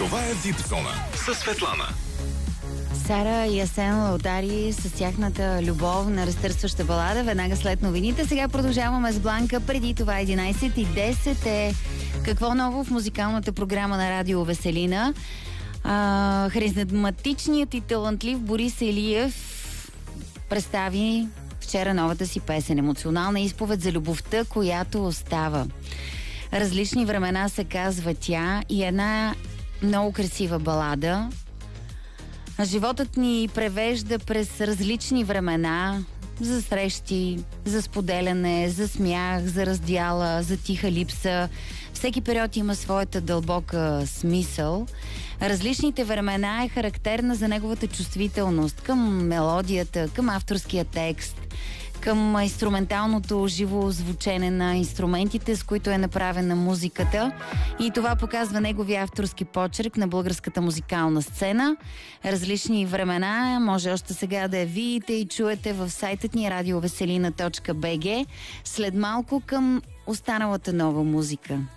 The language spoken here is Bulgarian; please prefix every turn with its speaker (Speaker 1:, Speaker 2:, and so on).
Speaker 1: Това е Випзона с Светлана.
Speaker 2: Сара и Асен Лаутари с тяхната любовна разтърсваща балада веднага след новините. Сега продължаваме с Бланка. Преди това 11:10 е какво ново в музикалната програма на Радио Веселина. Харизматичният и талантлив Борис Илиев представи вчера новата си песен. Емоционална изповед за любовта, която остава. Различни времена се казва тя и една много красива балада. Животът ни превежда през различни времена, за срещи, за споделяне, за смях, за раздяла, за тиха липса. Всеки период има своята дълбока смисъл. Различните времена е характерна за неговата чувствителност към мелодията, към авторския текст, към инструменталното живо звучене на инструментите, с които е направена музиката. И това показва неговия авторски почерк на българската музикална сцена. Различни времена може още сега да я видите и чуете в сайтът ни radioveselina.bg. След малко към останалата нова музика.